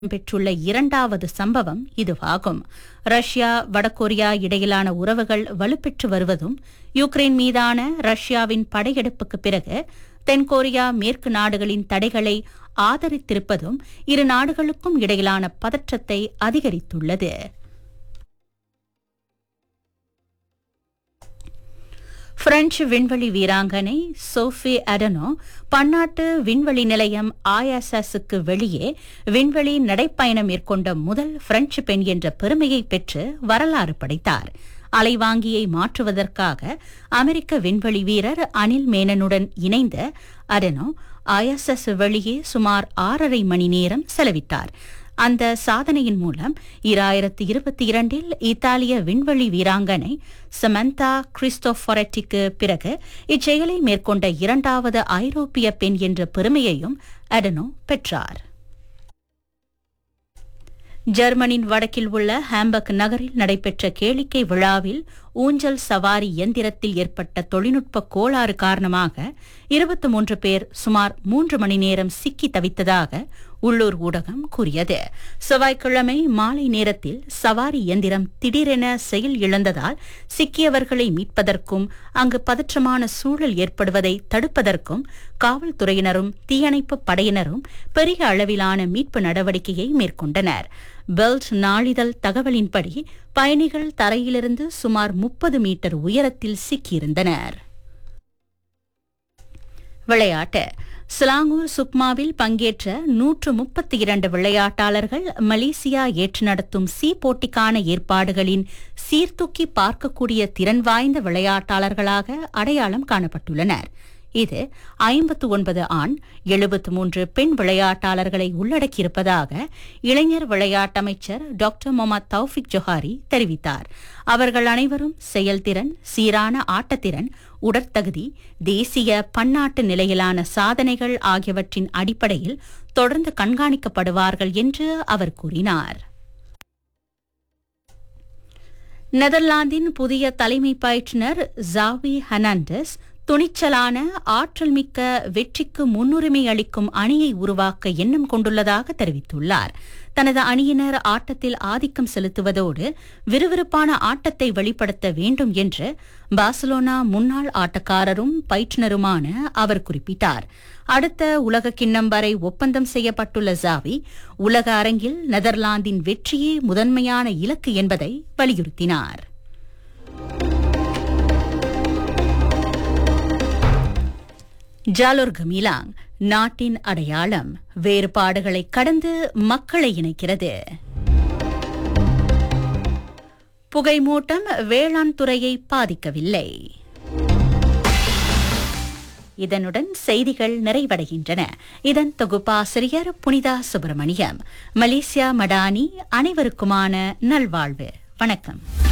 பெற்றுள்ள இரண்டாவது சம்பவம் இதுவாகும். ரஷ்யா வடகொரியா இடையிலான உறவுகள் வலுப்பெற்று வருவதும், யுக்ரைன் மீதான ரஷ்யாவின் படையெடுப்புக்கு பிறகு தென்கொரியா மேற்கு நாடுகளின் தடைகளை ஆதரித்திருப்பதும் இரு நாடுகளுக்கும் இடையிலான பதற்றத்தை அதிகரித்துள்ளது. பிரெஞ்சு விண்வெளி வீராங்கனை சோஃபி அடனோ பன்னாட்டு விண்வெளி நிலையம் ISS-க்கு வெளியே விண்வெளி நடைப்பயணம் மேற்கொண்ட முதல் பிரெஞ்சு பெண் என்ற பெருமையை பெற்று வரலாறு படைத்தார். அலைவாங்கியை மாற்றுவதற்காக அமெரிக்க விண்வெளி வீரர் அனில் மேனனுடன் இணைந்த அடனோ ISS வெளியே சுமார் 6.5 மணி நேரம் செலவிட்டார். அந்த சாதனையின் மூலம் 2022 இத்தாலிய விண்வெளி வீராங்கனை சமந்தா கிறிஸ்டோபரெட்டிக்கு பிறகு இச்செயலை மேற்கொண்ட இரண்டாவது ஐரோப்பிய பெண் என்ற பெருமையையும் அடனோ பெற்றார். ஜெர்மனின் வடக்கில் உள்ள ஹாம்பர்க் நகரில் நடைபெற்ற கேளிக்கை விழாவில் ஊஞ்சல் சவாரி இயந்திரத்தில் ஏற்பட்ட தொழில்நுட்ப கோளாறு காரணமாக 23 பேர் சுமார் 3 மணி நேரம் சிக்கி தவித்ததாக உள்ளூர் ஊடகம் கூறியது. செவ்வாய்க்கிழமை மாலை நேரத்தில் சவாரி இயந்திரம் திடீரென செயல் இழந்ததால் சிக்கியவர்களை மீட்பதற்கும் அங்கு பதற்றமான சூழல் ஏற்படுவதை தடுப்பதற்கும் காவல்துறையினரும் தீயணைப்பு படையினரும் பெரிய அளவிலான மீட்பு நடவடிக்கையை மேற்கொண்டனர். பெல்ட் நாளிதழ் தகவலின்படி பயணிகள் தரையிலிருந்து சுமார் 30 மீட்டர் உயரத்தில் சிக்கியிருந்தனர். விளையாட்டு. சிலாங்கூர் சுக்மாவில் பங்கேற்ற 132 விளையாட்டாளர்கள் மலேசியா ஏற்று நடத்தும் சி போட்டிக்கான ஏற்பாடுகளின் சீர்தூக்கி பார்க்கக்கூடிய திறன் வாய்ந்த விளையாட்டாளர்களாக அடையாளம் காணப்பட்டுள்ளனர். இது 59 ஆண் 73 பெண் விளையாட்டாளர்களை உள்ளடக்கியிருப்பதாக இளைஞர் விளையாட்டமைச்சர் டாக்டர் முகமது தௌஃபிக் ஜொஹாரி தெரிவித்தார். அவர்கள் அனைவரும் செயல்திறன், சீரான ஆட்டத்திறன், உடற்தகுதி, தேசிய பன்னாட்டு நிலையிலான சாதனைகள் ஆகியவற்றின் அடிப்படையில் தொடர்ந்து கண்காணிக்கப்படுவார்கள் என்று அவர் கூறினார். நெதர்லாந்தின் புதிய தலைமை பயிற்றுநர் ஜாவி ஹெர்னாண்டஸ் துணிச்சலான, ஆற்றல் மிக்க, வெற்றிக்கு முன்னுரிமை அளிக்கும் அணியை உருவாக்க எண்ணம் கொண்டுள்ளதாக தெரிவித்துள்ளார். தனது அணியினர் ஆட்டத்தில் ஆதிக்கம் செலுத்துவதோடு விறுவிறுப்பான ஆட்டத்தை வெளிப்படுத்த வேண்டும் என்று பார்சிலோனா முன்னாள் ஆட்டக்காரரும் பயிற்றுநருமான அவர் குறிப்பிட்டார். அடுத்த உலக கிண்ணம் வரை ஒப்பந்தம் செய்யப்பட்டுள்ள ஜாவி உலக அரங்கில் நெதர்லாந்தின் வெற்றியே முதன்மையான இலக்கு என்பதை வலியுறுத்தினார். ஜாலோர் கமிலாங் நாட்டின் அடையாளம், வேறுபாடுகளை கடந்து மக்களை இணைக்கிறது. புகைமூட்டம் வேளாண் துறையை பாதிக்கவில்லை. இதனுடன் செய்திகள் நிறைவடைகின்றன. இதன் தொகுப்பாசிரியர் புனிதா சுப்பிரமணியம். மலேசியா மடானி. அனைவருக்குமான நல்வாழ்வு. வணக்கம்.